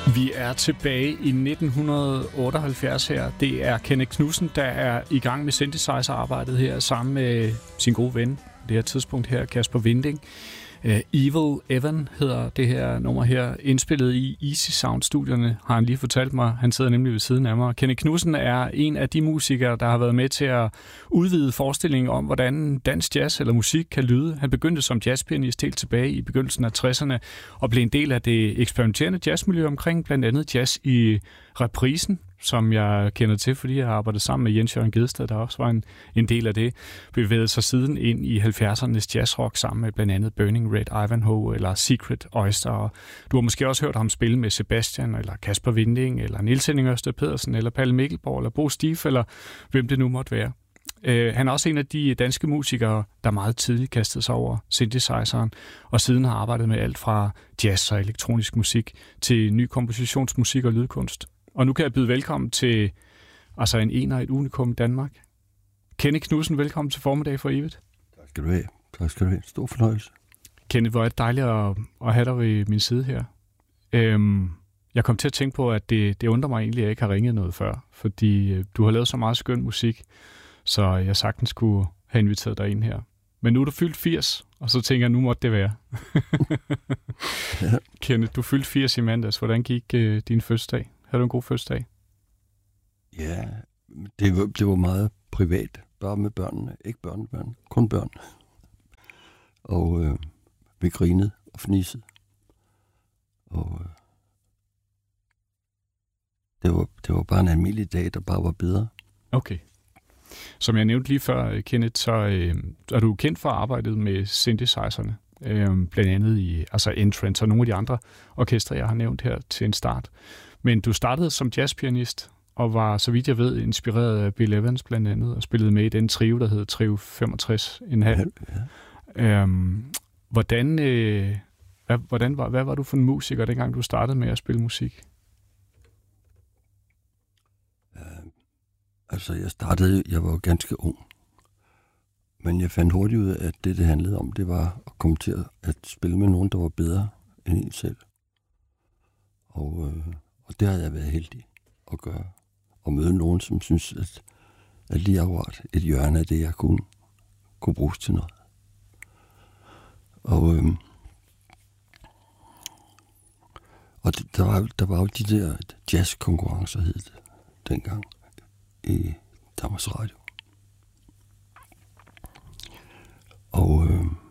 Vi er tilbage i 1978 her. Det er Kenneth Knudsen, der er i gang med synthesizer-arbejdet her sammen med sin gode ven. Det her tidspunkt her, Kasper Winding. Evil Evan hedder det her nummer her, indspillet i Easy Sound-studierne, har han lige fortalt mig. Han sidder nemlig ved siden af mig. Kenneth Knudsen er en af de musikere, der har været med til at udvide forestillingen om, hvordan dansk jazz eller musik kan lyde. Han begyndte som jazzpianist helt tilbage i begyndelsen af 60'erne og blev en del af det eksperimenterende jazzmiljø omkring blandt andet jazz i Reprisen, som jeg kender til, fordi jeg har arbejdet sammen med Jens Jørgen Gedstad, der også var en del af det. Bevægede sig siden ind i 70'ernes jazzrock sammen med blandt andet Burning Red Ivanhoe eller Secret Oyster. Og du har måske også hørt ham spille med Sebastian eller Kasper Winding eller Niels Henning Ørsted Pedersen eller Palle Mikkelborg eller Bo Stief eller hvem det nu måtte være. Han er også en af de danske musikere, der meget tidligt kastede sig over synthesizeren, og siden har arbejdet med alt fra jazz og elektronisk musik til ny kompositionsmusik og lydkunst. Og nu kan jeg byde velkommen til en ener og et unikum i Danmark. Kenneth Knudsen, velkommen til Formiddag for Evigt. Tak skal du have. Tak skal du have. Stor fornøjelse. Kenneth, hvor er det dejligt at have dig ved min side her. Jeg kom til at tænke på, at det undrer mig egentlig, at jeg ikke har ringet noget før, fordi du har lavet så meget skøn musik, så jeg sagtens skulle have inviteret dig ind her. Men nu er du fyldt 80, og så tænker jeg, nu måtte det være. Ja. Kenneth, du fyldte 80 i mandags. Hvordan gik din fødselsdag? Havde du en god fødselsdag? Ja, det var meget privat. Bare med børnene. Ikke børnebørn, kun børn. Og vi grinede og fnisede. Og det var bare en almindelig dag, der bare var bedre. Okay. Som jeg nævnte lige før, Kenneth, så er du kendt for arbejdet med synthesizerne. Blandt andet i Entrance og nogle af de andre orkestre, jeg har nævnt her til en start. Men du startede som jazzpianist og var, så vidt jeg ved, inspireret af Bill Evans blandt andet, og spillede med i den trio, der hed Trio 65,5. Ja. Hvad var du for en musiker, dengang du startede med at spille musik? Jeg var ganske ung. Men jeg fandt hurtigt ud af, at det handlede om, det var at komme til at spille med nogen, der var bedre end en selv. Og det har jeg været heldig at gøre. Og møde nogen, som synes, at lige akkurat et hjørne af det, jeg kunne bruges til noget. Der var jo de der jazzkonkurrencer, hed det dengang, i Danmarks Radio. Og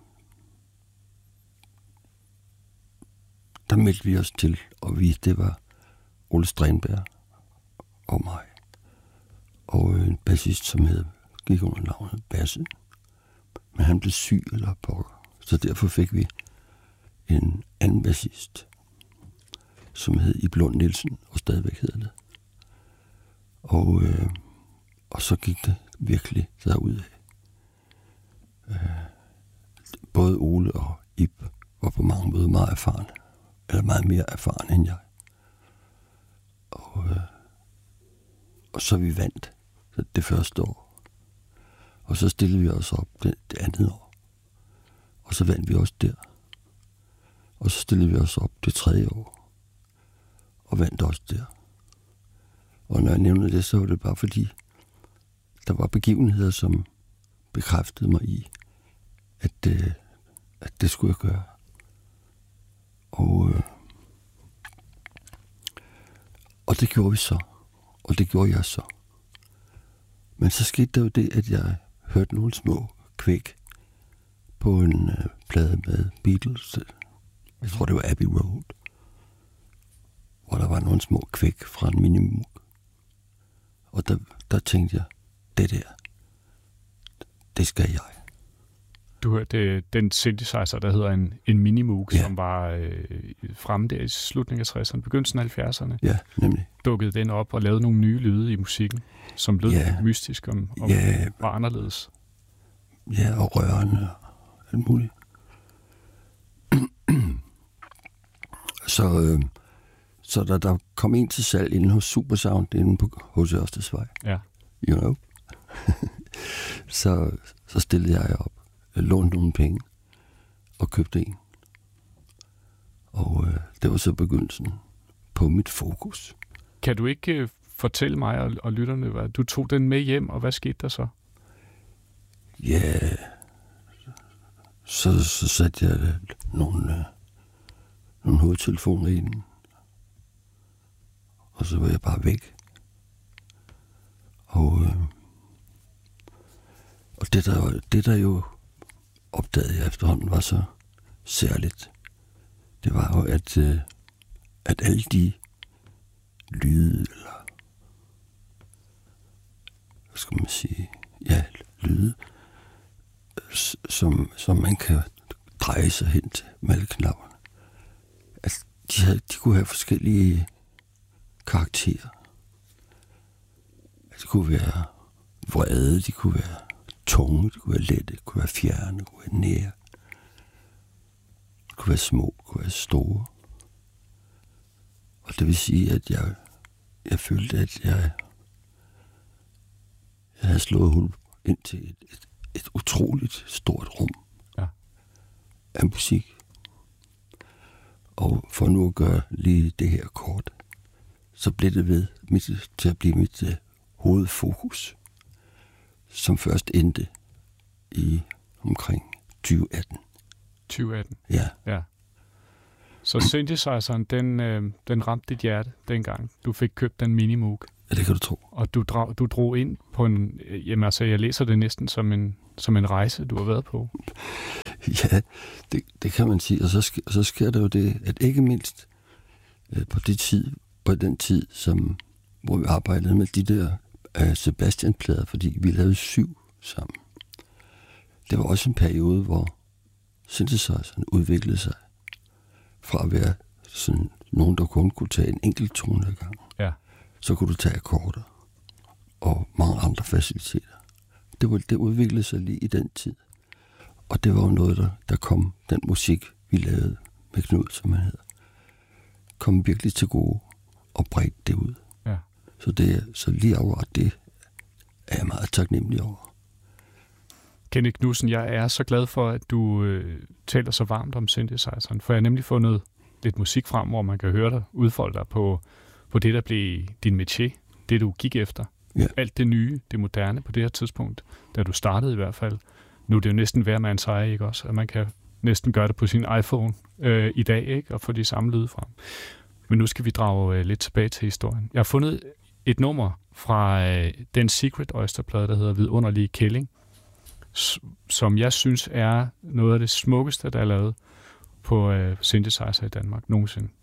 der meldte vi os til, og det var Ole Strenberg og mig. Og en bassist, som gik under navnet Basse. Men han blev syg eller pokker. Så derfor fik vi en anden bassist, som hed Ib Lund Nielsen, og stadigvæk hedder det. Og så gik det virkelig derudad. Både Ole og Ib var på mange måder meget erfarne, eller meget mere erfarne end jeg. Og så vi vandt det første år. Og så stillede vi os op det andet år. Og så vandt vi også der. Og så stillede vi os op det tredje år. Og vandt også der. Og når jeg nævnte det, så var det bare fordi, der var begivenheder, som bekræftede mig i, at det skulle jeg gøre. Og det gjorde vi så. Og det gjorde jeg så. Men så skete der jo det, at jeg hørte nogle små kvæk på en plade med Beatles. Jeg tror, det var Abbey Road. Hvor der var nogle små kvæk fra en Minimoog. Og der tænkte jeg, det skal jeg. Du hørte den synthesizer, der hedder en Minimoog, ja, som var fremme der i slutningen af 60'erne, begyndelsen af 70'erne. Ja, nemlig. Dukkede den op og lavede nogle nye lyde i musikken, som lød mystisk og var anderledes. Ja, og rørende og alt muligt. Så da der kom en til salg inde hos Supersound, inde på H.C. Ørstedsvej, ja, you know, så stillede jeg op, lånte nogle penge og købte en. Og det var så begyndelsen på mit fokus. Kan du ikke fortælle mig og lytterne, hvad du tog den med hjem, og hvad skete der så? Ja, så satte jeg nogle hovedtelefoner i den, og så var jeg bare væk. Og det der jo opdagede jeg efterhånden var så særligt, det var jo, at alle de lyde, eller hvad skal man sige, ja, lyde, som man kan dreje sig hen til med alle knapperne, at de kunne have forskellige karakterer. Det kunne være vrede, de kunne være tunge, det kunne være lette, det kunne være fjerne, det kunne være nære. Det kunne være små, det kunne være store. Og det vil sige, at jeg følte, at jeg havde slået hul ind til et utroligt stort rum af musik. Og for nu at gøre lige det her kort, så blev det til at blive mit hovedfokus, som først endte i omkring 2018. 2018? Ja. Så synthesizeren, den ramte dit hjerte dengang. Du fik købt den Minimoog. Ja, det kan du tro. Og du drog ind på en... Jamen altså, jeg læser det næsten som en rejse, du har været på. Ja, det kan man sige. Og så sker der jo det, at ikke mindst på den tid, hvor vi arbejdede med de der Sebastian-plader, fordi vi lavede 7 sammen. Det var også en periode, hvor synthesizeren udviklede sig fra at være sådan nogen, der kun kunne tage en enkelt tone ad gangen. Ja. Så kunne du tage akkorder og mange andre faciliteter. Det udviklede sig lige i den tid. Og det var jo noget, der kom, den musik, vi lavede med Knud, som han hedder, kom virkelig til gode og bredte det ud. Ja. Så lige over det er jeg meget taknemmelig over. Kenneth Knudsen, jeg er så glad for, at du taler så varmt om synthesizeren, for jeg har nemlig fundet lidt musik frem, hvor man kan høre dig udfolde dig på det, der blev din métier, det du gik efter. Ja. Alt det nye, det moderne på det her tidspunkt, da du startede i hvert fald. Nu er det jo næsten hver mands eje, ikke også? At man kan næsten gøre det på sin iPhone i dag, ikke? Og få de samme lyde frem. Men nu skal vi drage lidt tilbage til historien. Jeg har fundet et nummer fra den Secret Oyster-plade, der hedder Vidunderlige Kælling, som jeg synes er noget af det smukkeste, der er lavet på synthesizer i Danmark nogensinde.